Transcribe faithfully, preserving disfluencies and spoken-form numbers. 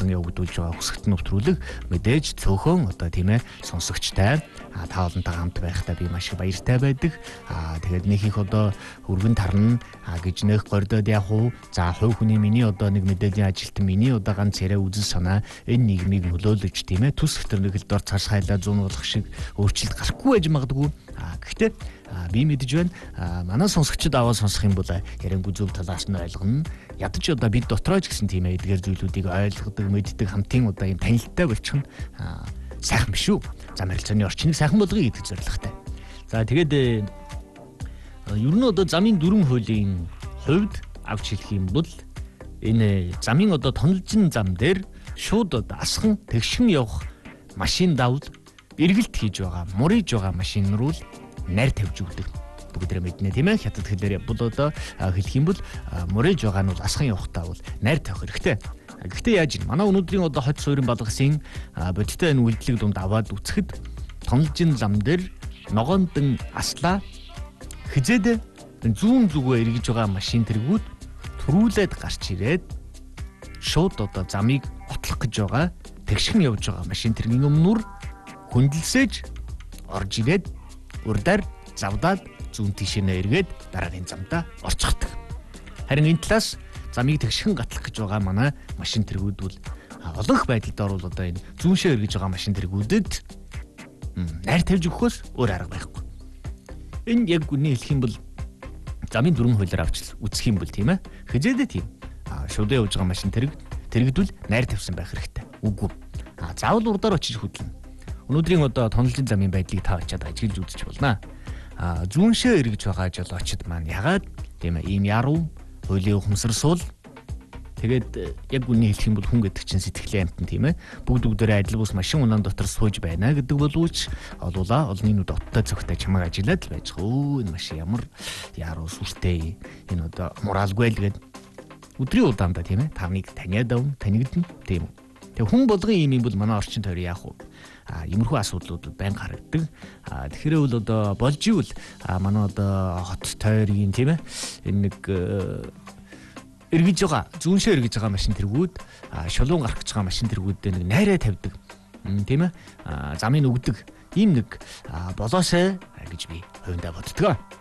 болон явагдуулж байгаа хүсэгт нэвтрүүлэг мэдээж цөөхөн одоо тийм ээ сонсогчтой та олонтой хамт байхдаа би маш их баяртай байдаг. Аа тэгээд нэг их одоо хөргөн тарна гэж нэх гордод явах уу. За хувь хүний миний одоо нэг мэдээллийн ажилтан миний одоо ганц яриа үзэл санаа энэ нийгмийг нөлөөлөж тийм ээ төс хөтөрнөгөлд ор цааш хайлаа зүүн болох шиг өөрчлөлт гарахгүй байж магадгүй. Аа гэхдээ би мэдэж байна. Манай сонсогчид аваад сонсох юм бол яриангүй зөв талаас нь ойлгоно. Ядаж одоо бид дотроо ч гэсэн тийм ээ эдгээр зүйлүүдийг ойлгодог, мэддэг хамтын одоо юм танилттай болчих нь сайхан биш үү? За марилцааны орчныг сайхан болгоё гэдэг зорилготой. За тэгээд ер нь одоо замын дөрвөн хуулийн хувьд авч хэлэх юм бол энэ замын одоо тонолжин зам дээр шууд одоо асхан тэгшин явах машин давл эргэлт хийж байгаа, муриж байгаа машин руу найр тавьж өгдөг. Бүгдээ мэднэ тийм ээ. Хятад хэлээр бол одоо хэлэх юм бол муриж байгаа нь бол асхан явахтаа бол найр тавих хэрэгтэй. Гэхдээ яаж юм? Манай өнөөдрийн одоо хот суурин балгасын бодиттой энэ үйлдэлийг дунд аваад үцхэд тонолжин зам дээр ногоондан аслаа хизээд зүүн зүгөө эргэж байгаа машин тэргүүд төрүүлээд гарч ирээд шууд одоо замыг отлох гэж байгаа тэгшхэн явж байгаа машин тэргийн өмнөр хөндлөсөж орж ирээд урдаар завдаад зүүн тишээ эргээд дараагийн замдаа орчихдаг. Харин энэ талаас замыг тэгшхэн гатлах гэж байгаа манай машин тэргүүд бол олонх байдалд орвол одоо энэ зүүншээ эргэж байгаа машин тэргүүдэд найр тавьж өгөхөөс өөр арга байхгүй. Энэ яг үний хэлэх юм бол замын дөрвөн хуулиар авч үзэх юм бол тийм ээ. Хизээдээ тийм. Шууд явж байгаа машин тэрэг тэрэгдвэл найр тавьсан байх хэрэгтэй. Үгүй. А заавал урдаар очиж хөдлөнө. Өнөөдрийн одоо тонолжин замын байдлыг та очиад ажиглаж үзэж болно. А зүүншээ эргэж байгаа жолоочд маань ягаад тийм ээ ийм яруу хуулийн ухамсарсуул тэгээд яг үний хэлэх юм бол хүн гэдэг чинь сэтгэлийн амтан тийм ээ. Бүгд бүгдээрээ адил бус машин унаан дотор сууж байна гэдэг боловч олуула олны нүд оттой цогтой чамайг ажиллаад л байж. Өө энэ машин ямар яруу сүртэй энэ одоо моралгүй л гээд өдрийн удаандаа тийм ээ. Тавныг таниад авна, танигдна тийм үү. Тэгээ хүн болгон юм юм бол манай орчин тойрон яах вэ? А иймэрхүү асуудлууд байн харагддаг. А тэгэхээр бол одоо болж ивэл манай одоо хот тойргийн тийм ээ. Энэ нэг эргэж байгаа зүүншээ эргэж байгаа машин тэргүүд шулуун гарах гэж байгаа машин тэргүүдээ нэг найраа тавьдаг. Тийм ээ. Замыг өгдөг. Ийм нэг болоосай гэж би хувьдаа боддог.